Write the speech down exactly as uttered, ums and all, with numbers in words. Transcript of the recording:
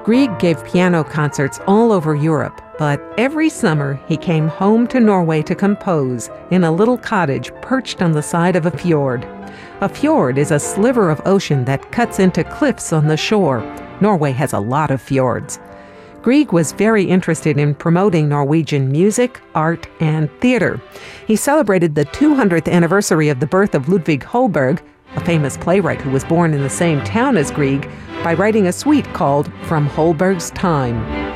Grieg gave piano concerts all over Europe, but every summer he came home to Norway to compose in a little cottage perched on the side of a fjord. A fjord is a sliver of ocean that cuts into cliffs on the shore. Norway has a lot of fjords. Grieg was very interested in promoting Norwegian music, art, and theater. He celebrated the two hundredth anniversary of the birth of Ludvig Holberg, a famous playwright who was born in the same town as Grieg, by writing a suite called From Holberg's Time.